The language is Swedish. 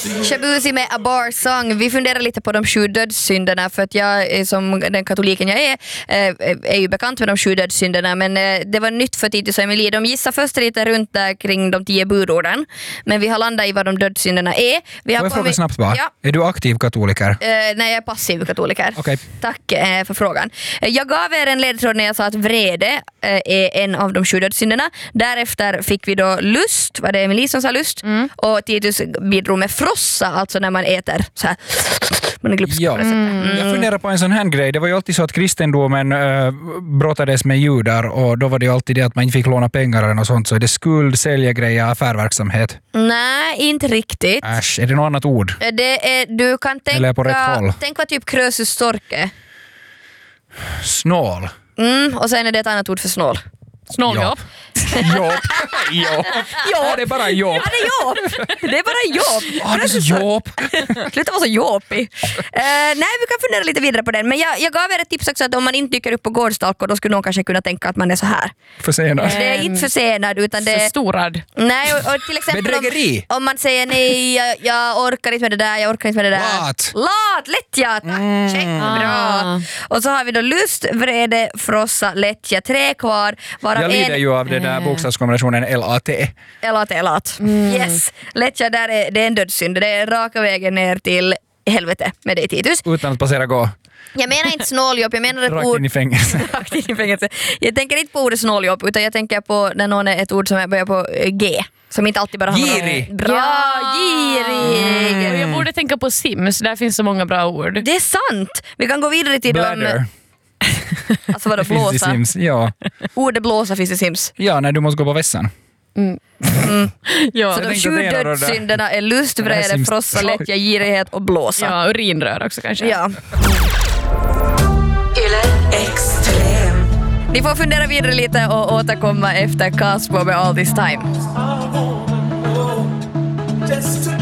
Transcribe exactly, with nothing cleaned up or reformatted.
Shabuzi med A Bar Song. Vi funderar lite på de sju dödssynderna för att jag, som den katoliken jag är, är ju bekant med de sju dödssynderna, men det var nytt för Titus och Emilie. De gissar först lite runt där kring de tio budorden, men vi har landat i vad de dödssynderna är. Vi har Får jag fråga kommit... snabbt bara? Ja. Är du aktiv katoliker? Uh, nej, jag är passiv katoliker. Okay. Tack uh, för frågan. Uh, jag gav er en ledtråd när jag sa att vrede uh, är en av de sju dödssynderna. Därefter fick vi då lust, var det Emilie som sa lust, mm. och Titus bidrog med frossa, alltså när man äter så här. Man är glupsk. Ja. Mm. Jag funderar på en sån här grej. Det var ju alltid så att kristendomen äh, brottades med judar, och då var det ju alltid det att man inte fick låna pengar eller något sånt. Så är det skuld, säljegrejer, affärverksamhet? Nej, inte riktigt. Äsch, är det något annat ord? Det är, du kan tänka, på rätt håll. Tänk vad typ krösus storke. Snål. Mm, och sen är det ett annat ord för snål. Snåljobb. Jobb. Jobb. Ja, det är bara jobb. Ja, det är jobb. Det är bara jobb. Ja, det är så jobb. Sluta vara så jobbig. Uh, nej, vi kan fundera lite vidare på den. Men jag, jag gav er ett tips också att om man inte dyker upp på gårdstalkor, då skulle någon kanske kunna tänka att man är så här. Försenad. Det är inte försenad, utan det är... Förstorad. Nej, och, och till exempel bedrägeri. Om, om man säger nej, jag, jag orkar inte med det där, jag orkar inte med det där. Lat. Lat, lättja, tack. Mm. Check, bra. Och så har vi då lust, vrede, frossa, lättja, tre kvar. Jag lider en... ju av den där bokstavskombinationen L A T. L A T, lat. Mm. Yes. Lättja, där är, det är en dödssynd. Det är raka vägen ner till helvete med dig, Titus. Utan att passera gå. Jag menar inte snåljobb, jag menar ett Rakt ord... in i fängelse. Rakt in i fängelse. Jag tänker inte på ordet snåljobb, utan jag tänker på när någon är ett ord som börjar på G. Som inte alltid bara har girig. Någon... Bra, ja. girig. Mm. Jag borde tänka på Sims, där finns så många bra ord. Det är sant. Vi kan gå vidare till Bladder. dem... Alltså vadå, blåsa? Finns i Sims, ja. Ordet blåsa finns i Sims. Ja, när du måste gå på vässan. Mm. Mm. Ja, så de sju dödssynderna är lust, vrede, frossa, lättja, girighet och blåsa. Ja, urinrör också kanske. Ja. Yle Extrem. Ni får fundera vidare lite och återkomma efter Casper med All This Time. Just